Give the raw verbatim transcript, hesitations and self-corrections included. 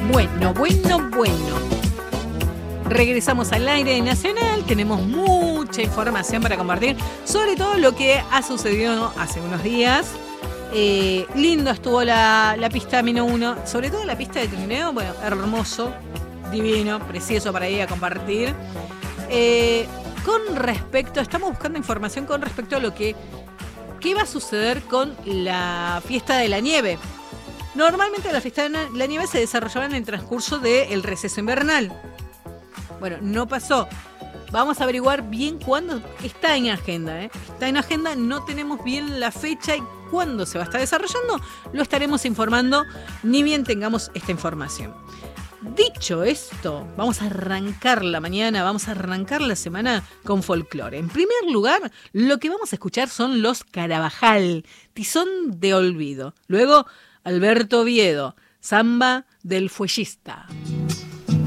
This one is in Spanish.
Bueno, bueno, bueno. Regresamos al aire nacional. Tenemos mucha información para compartir, sobre todo lo que ha sucedido hace unos días. Eh, lindo estuvo la, la pista menos uno, sobre todo la pista de trineo. Bueno, hermoso, divino, precioso para ir a compartir. Eh, con respecto, estamos buscando información con respecto a lo que qué va a suceder con la fiesta de la nieve. Normalmente la fiesta de la nieve se desarrollaba en el transcurso del receso invernal. Bueno, no pasó. Vamos a averiguar bien cuándo. Está en agenda, ¿eh? Está en agenda, no tenemos bien la fecha y cuándo se va a estar desarrollando. Lo estaremos informando ni bien tengamos esta información. Dicho esto, vamos a arrancar la mañana, vamos a arrancar la semana con folclore. En primer lugar, lo que vamos a escuchar son los Carabajal, Tizón de Olvido. Luego, Alberto Oviedo, Samba del Fuellista.